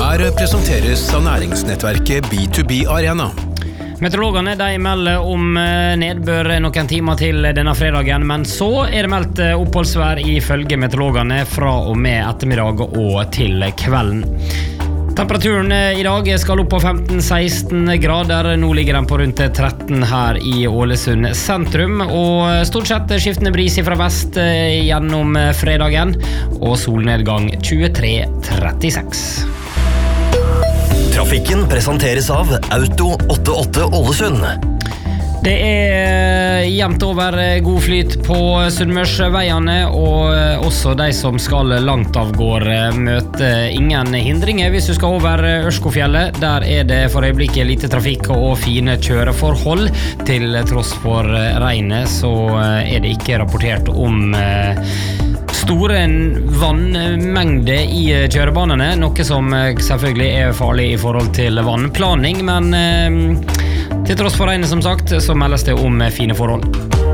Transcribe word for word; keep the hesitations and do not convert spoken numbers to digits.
Her presenteres av næringsnettverket B to B Arena. Meteorologene de melder om nedbør noen timer til denne fredagen, men så er det meldt oppholdsvær ifølge meteorologene fra og med ettermiddag og til kvelden. Temperaturen i dag skal opp på femten til seksten grader, nå ligger den på rundt tretten her i Ålesund sentrum, og stort sett skiftende bris fra vest gjennom fredagen, og solnedgang tjuetre trettiseks. Trafikken presenteres av Auto åttiåtte Ålesund. Det er jevnt over god flyt på Sunnmørsveiene, og også de som skal langt av gårde møter ingen hindringer hvis du skal over Ørskofjellet. Der er det for øyeblikket lite trafikk og fine kjøreforhold. Til tross for regnet så er det ikke rapportert om store vannmengder i kjørebanene, noe som selvfølgelig er farlig i forhold til vannplaning, men til tross for regnet som sagt, så meldes det om fine forhold.